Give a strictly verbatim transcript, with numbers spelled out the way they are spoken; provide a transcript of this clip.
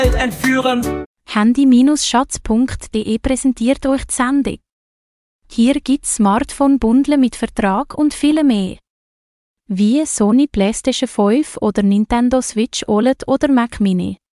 entführen. Handy-Schatz punkt de präsentiert euch die Sendung. Hier gibt's Smartphone-Bundle mit Vertrag und viel mehr. Wie Sony PlayStation fünf oder Nintendo Switch O L E D oder Mac Mini.